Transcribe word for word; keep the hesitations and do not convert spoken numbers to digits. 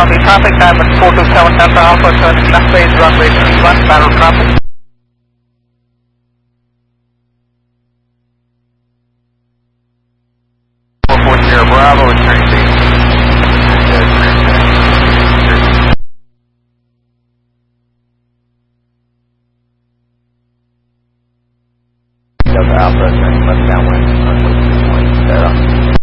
the traffic, Diamond four two seven Delta Alpha, turning left base, runway twenty-one, barrel traffic. four four zero Bravo, returning base. Delta Alpha, turning left downwind, runway twenty-one,